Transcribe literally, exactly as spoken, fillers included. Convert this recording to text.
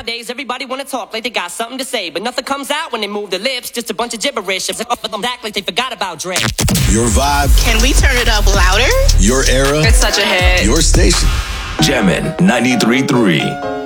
Nowadays, everybody wanna talk like they got something to say, but nothing comes out when they move their lips. Just a bunch of gibberish. Act like they forgot about Dre. Your vibe. Can we turn it up louder? Your era. It's such a hit. Your station. Jammin' ninety-three point three.